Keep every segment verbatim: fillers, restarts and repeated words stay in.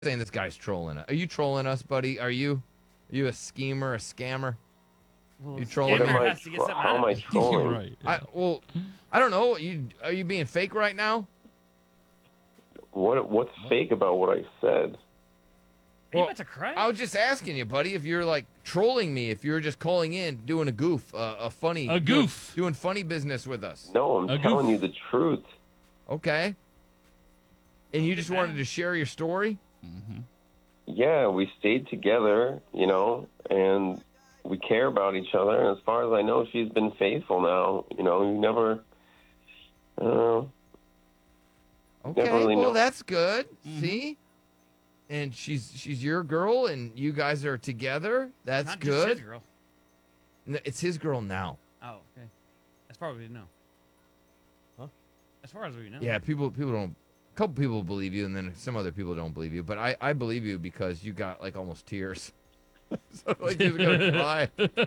saying this guy's trolling us. Are you trolling us, buddy? Are you? Are you a schemer, a scammer? Well, You trolling scammer me? has to get something How out am of I it. trolling? Right. I well, I don't know. You are you being fake right now? What What's fake about what I said? Are you Well, about to cry? I was just asking you, buddy, if you're like trolling me, if you're just calling in, doing a goof, uh, a funny, A doing- goof. doing, funny business with us. No, I'm A telling goof. you the truth. Okay. And you just Okay. wanted to share your story? Yeah, we stayed together, you know, and we care about each other. And as far as I know, she's been faithful now. You know, you never, I don't know. Okay. Never really well, know. that's good. See? And she's she's your girl, and you guys are together. That's Not good. Just his girl. N- It's his girl now. Oh, okay. As far as we know. Huh? As far as we know. Yeah, people people don't. A couple people believe you, and then some other people don't believe you. But I, I believe you because you got like almost tears. So like you're gonna cry.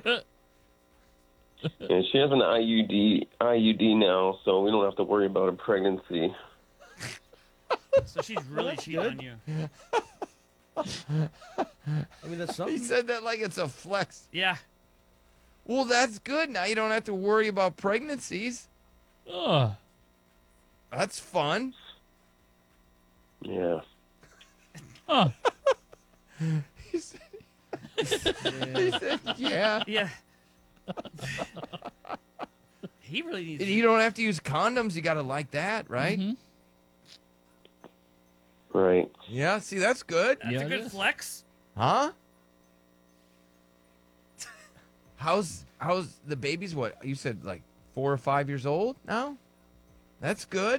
And she has an I U D, I U D now, so we don't have to worry about a pregnancy. So she's really cheating on you. I mean, that's He something. said that like it's a flex. Yeah. Well, that's good. Now you don't have to worry about pregnancies. Ugh. That's fun. Yeah. Huh. He said, he said yeah. Yeah. He really needs. And you don't have to use condoms. You got to like that, right? Mhm. Right. Yeah. See, that's good. That's Yeah, a it good is. flex. Huh? How's how's the baby's what? You said like four or five years old now? That's good.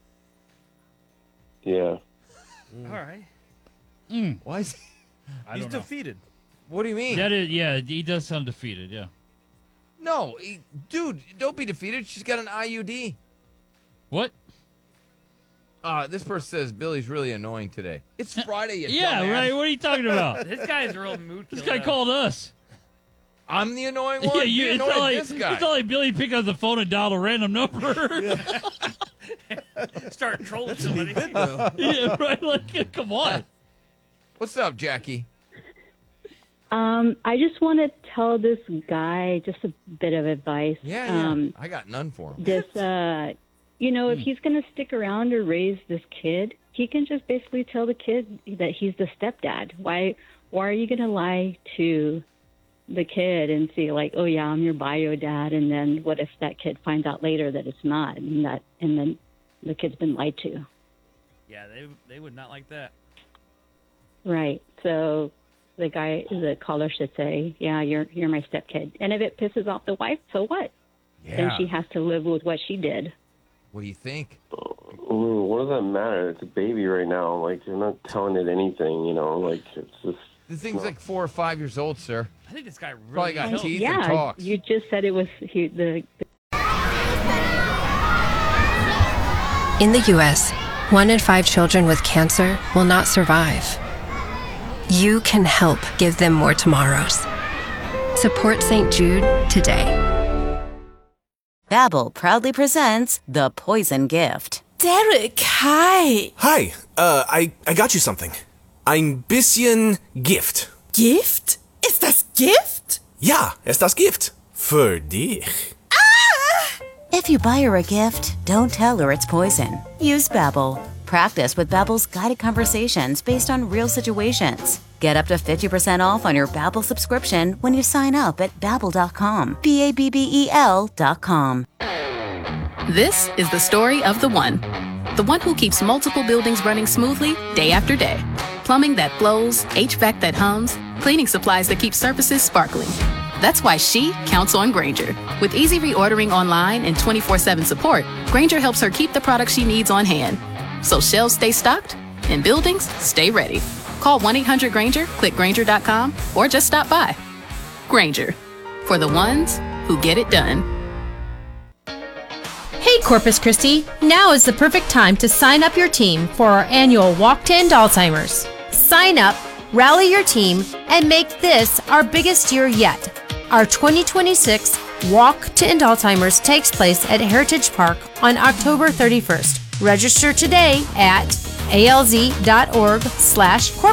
Yeah. All right. Mm. Why is he, I He's don't know. defeated. what do you mean? That is, yeah, he does sound defeated. Yeah. No, he, dude, don't be defeated. She's got an I U D. What? Uh, this person says Billy's really annoying today. It's Friday, you Yeah, dumbass. right. What are you talking about? This guy's a real mood This killer. guy called us. I'm the annoying one. Yeah, you. You're It's not annoying like this guy. it's not like Billy pick up the phone and dial a random number. Start trolling somebody. Yeah, right. Like, come on. What's up, Jackie? Um, I just want to tell this guy just a bit of advice. Yeah, yeah. Um, I got none for him. this, uh, you know, if he's going to stick around or raise this kid, he can just basically tell the kid that he's the stepdad. Why? Why are you going to lie to the kid and say like, oh yeah, I'm your bio dad, and then what if that kid finds out later that it's not, and that, and then the kid's been lied to? Yeah, they they would not like that. Right. So the guy, the caller should say, yeah, you're you're my stepkid. And if it pisses off the wife, so what? Yeah. Then she has to live with what she did. What do you think? Ooh, what does that matter? It's a baby right now. Like, you're not telling it anything, you know? Like, it's just... The thing's like four or five years old, sir. I think this guy Probably really got killed- teeth and Yeah, talks. you just said it was he, the, the In the U S, one in five children with cancer will not survive. You can help give them more tomorrows. Support Saint Jude today. Babbel proudly presents The Poison Gift. Derek, hi. Hi, uh, I, I got you something. Ein bisschen Gift. Gift? Ist das Gift? Ja, es das Gift. Für dich. If you buy her a gift, don't tell her it's poison. Use Babbel. Practice with Babbel's guided conversations based on real situations. Get up to fifty percent off on your Babbel subscription when you sign up at babbel dot com. B A B B E L dot com. This is the story of the one. The one who keeps multiple buildings running smoothly day after day. Plumbing that flows, H V A C that hums, cleaning supplies that keep surfaces sparkling. That's why she counts on Grainger. With easy reordering online and twenty-four seven support, Grainger helps her keep the products she needs on hand. So shelves stay stocked and buildings stay ready. Call one eight hundred Grainger, click Grainger dot com, or just stop by. Grainger, for the ones who get it done. Hey Corpus Christi, now is the perfect time to sign up your team for our annual Walk to End Alzheimer's. Sign up, rally your team, and make this our biggest year yet. Our twenty twenty-six Walk to End Alzheimer's takes place at Heritage Park on October thirty-first. Register today at alz.org slash corporate.